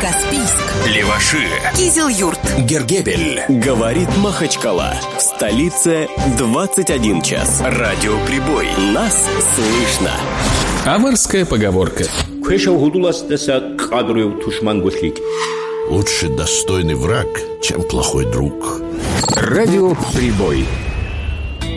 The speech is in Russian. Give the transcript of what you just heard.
Каспийск, Леваши, Кизил-Юрт, Гергебель. Говорит Махачкала. В столице 21 час. Радиоприбой. Нас слышно. Аварская поговорка. Лучше достойный враг, чем плохой друг. Радиоприбой.